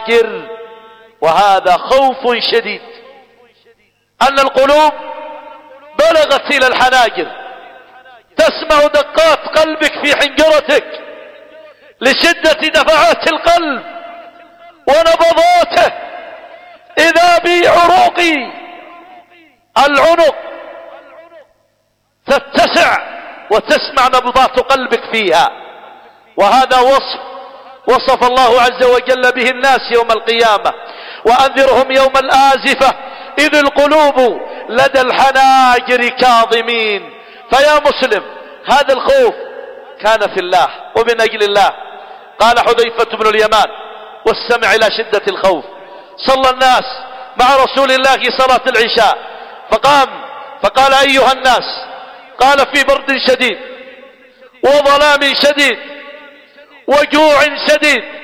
وهذا خوف شديد، أن القلوب بلغت إلى الحناجر، تسمع دقات قلبك في حنجرتك لشدة دفعات القلب ونبضاته، إذا بعروق العنق تتسع وتسمع نبضات قلبك فيها. وهذا وصف الله عز وجل به الناس يوم القيامة: وأنذرهم يوم الآزفة إذ القلوب لدى الحناجر كاظمين. فيا مسلم، هذا الخوف كان في الله ومن أجل الله. قال حذيفة بن اليمان واستمع إلى شدة الخوف: صلى الناس مع رسول الله صلاة العشاء فقام فقال: أيها الناس، قال: في برد شديد وظلام شديد وجوع شديد